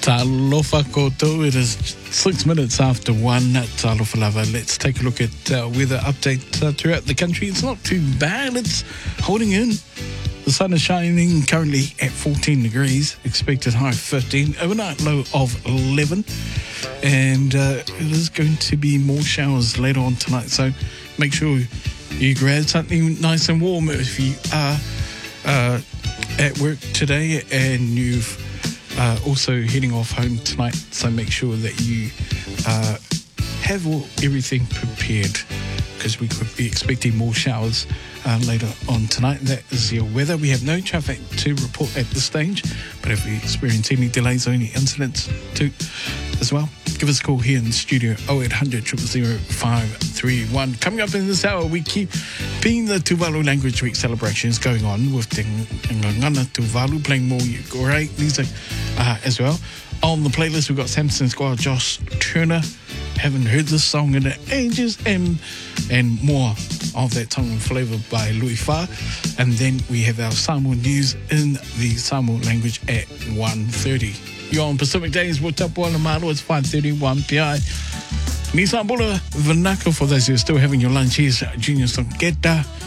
Talofa koto. It is 6 minutes after 1. Talofa lava. Let's take a look at weather update throughout the country. It's not too bad. It's holding in. The sun is shining currently at 14 degrees. Expected high of 15. Overnight low of 11. And it is going to be more showers later on tonight. So make sure you grab something nice and warm if you are at work today and you've also heading off home tonight. So make sure that you have everything prepared, because we could be expecting more showers later on tonight. That is your weather. We have no traffic to report at this stage, but if we experience any delays or any incidents too as well, give us a call here in the studio, 0800 000 531. Coming up in this hour, we keep being the Tuvalu Language Week celebrations going on with the Ngangana Tuvalu, playing more great music as well. On the playlist, we've got Samson Squire, Josh Turner, haven't heard this song in ages, and more of that tongue flavour by Louis Fa. And then we have our Samoan news in the Samoan language at 1:30. You're on Pacific Days with Tapuana Malo. It's 5:31 p.m. Nissan Bula Vanaka, for those who are still having your lunch. Here's Junior Songeta.